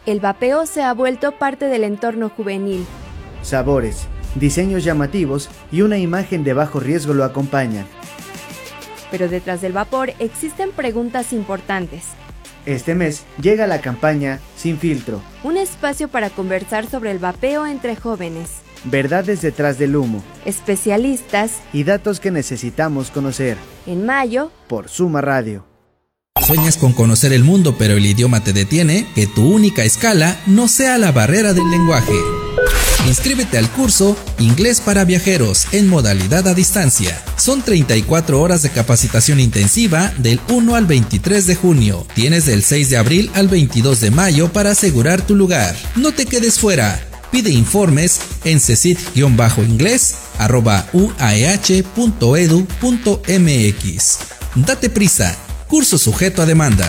El vapeo se ha vuelto parte del entorno juvenil. Sabores, diseños llamativos y una imagen de bajo riesgo lo acompañan. Pero detrás del vapor existen preguntas importantes. Este mes llega la campaña Sin Filtro. Un espacio para conversar sobre el vapeo entre jóvenes. Verdades detrás del humo. Especialistas. Y datos que necesitamos conocer. En mayo. Por Suma Radio. ¿Sueñas con conocer el mundo pero el idioma te detiene? Que tu única escala no sea la barrera del lenguaje. Inscríbete al curso Inglés para Viajeros en modalidad a distancia. Son 34 horas de capacitación intensiva del 1 al 23 de junio. Tienes del 6 de abril al 22 de mayo para asegurar tu lugar. No te quedes fuera. Pide informes en cesit-inglés@uaeh.edu.mx. Date prisa. Curso sujeto a demanda.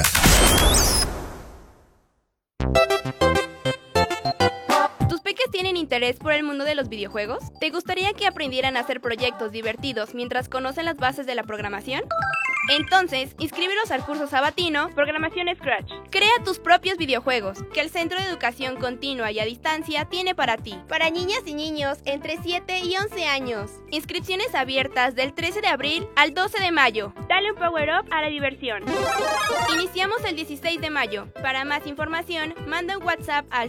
¿Tienen interés por el mundo de los videojuegos? ¿Te gustaría que aprendieran a hacer proyectos divertidos mientras conocen las bases de la programación? Entonces, inscríbelos al curso sabatino Programación Scratch. Crea tus propios videojuegos, que el Centro de Educación Continua y a Distancia tiene para ti. Para niñas y niños entre 7 y 11 años. Inscripciones abiertas del 13 de abril al 12 de mayo. Dale un power up a la diversión. Iniciamos el 16 de mayo. Para más información, manda un WhatsApp al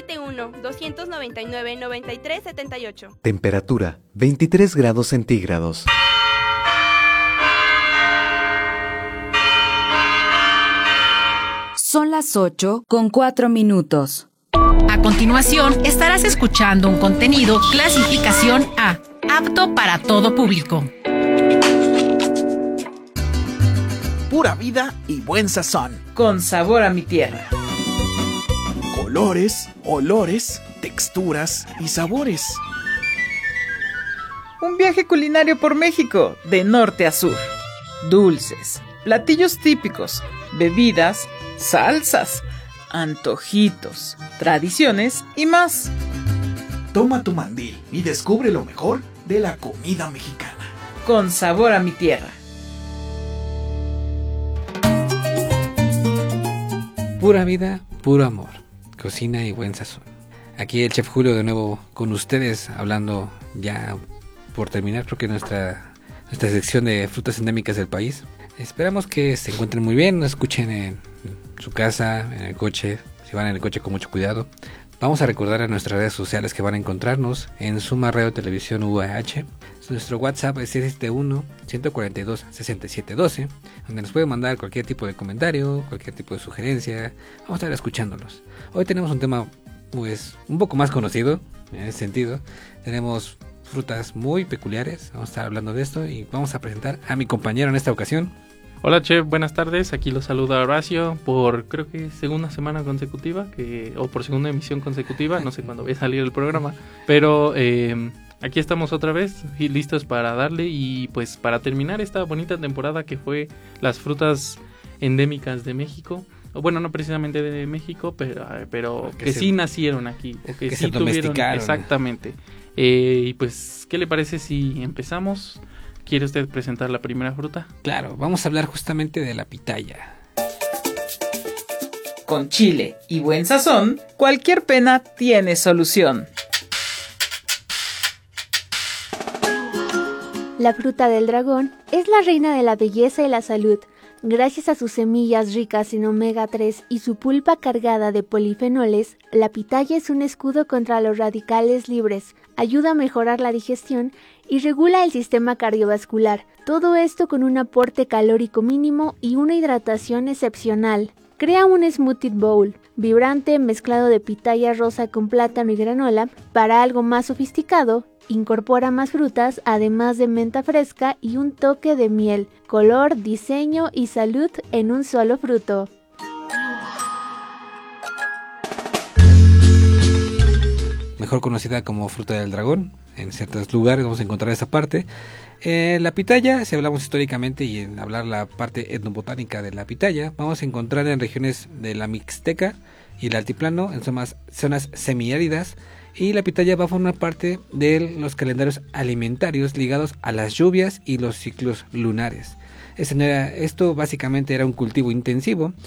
771-299-9378. Temperatura 23 grados centígrados. Son las 8:04. A continuación, estarás escuchando un contenido clasificación A, apto para todo público. Pura vida y buen sazón. Con sabor a mi tierra. Colores, olores, texturas y sabores. Un viaje culinario por México, de norte a sur. Dulces, platillos típicos, bebidas, salsas, antojitos, tradiciones y más. Toma tu mandil y descubre lo mejor de la comida mexicana. Con sabor a mi tierra. Pura vida, puro amor, cocina y buen sazón. Aquí el chef Julio de nuevo con ustedes, hablando ya por terminar, creo que nuestra sección de frutas endémicas del país. Esperamos que se encuentren muy bien, nos escuchen en su casa, en el coche, si van en el coche con mucho cuidado. Vamos a recordar a nuestras redes sociales que van a encontrarnos en Suma Radio Televisión UAH. Nuestro WhatsApp es 771-142-6712, donde nos pueden mandar cualquier tipo de comentario, cualquier tipo de sugerencia. Vamos a estar escuchándolos. Hoy tenemos un tema pues un poco más conocido en ese sentido. Tenemos frutas muy peculiares, vamos a estar hablando de esto y vamos a presentar a mi compañero en esta ocasión. Hola chef, buenas tardes, aquí los saluda Horacio por creo que segunda semana consecutiva, o por segunda emisión consecutiva, no sé cuándo vaya a salir el programa, pero aquí estamos otra vez y listos para darle y pues para terminar esta bonita temporada que fue las frutas endémicas de México. Bueno, no precisamente de México, pero que sí nacieron aquí, o que sí tuvieron, exactamente. Y pues, ¿qué le parece si empezamos? ¿Quiere usted presentar la primera fruta? Claro, vamos a hablar justamente de la pitaya. Con chile y buen sazón, cualquier pena tiene solución. La fruta del dragón es la reina de la belleza y la salud. Gracias a sus semillas ricas en omega 3 y su pulpa cargada de polifenoles, la pitaya es un escudo contra los radicales libres, ayuda a mejorar la digestión y regula el sistema cardiovascular. Todo esto con un aporte calórico mínimo y una hidratación excepcional. Crea un smoothie bowl vibrante mezclado de pitaya rosa con plátano y granola. Para algo más sofisticado, incorpora más frutas, además de menta fresca y un toque de miel, color, diseño y salud en un solo fruto. Mejor conocida como fruta del dragón, en ciertos lugares vamos a encontrar esa parte. La pitaya, si hablamos históricamente y en hablar la parte etnobotánica de la pitaya, vamos a encontrar en regiones de la Mixteca y el Altiplano, en zonas semiáridas, y la pitaya va a formar parte de los calendarios alimentarios ligados a las lluvias y los ciclos lunares. Esto básicamente era un cultivo intensivo